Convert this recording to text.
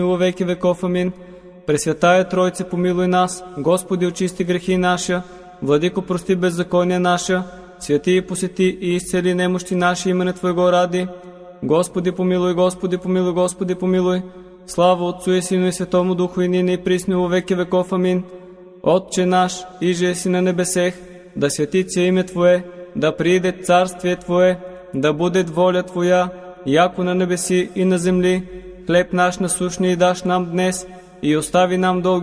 во веки веков. Амин. Пресвятая Тройце, помилуй нас. Господи, очисти грехи наша. Владико, прости беззакония наша. Святи и посети и изцели немощи наши имене Твоего ради. Господи, помилуй, Господи, помилуй, Господи, помилуй. Слава Отцу и Сину и Святому Духу, и нине и присно во веки веков. Амин. Отче наш, иже еси на небесех, да свети се име Твое, да прииде царствие Твое, да буде воля Твоя, яко на небеси и на земли. Хлеб наш насущни даш нам днес, и остави нам дълги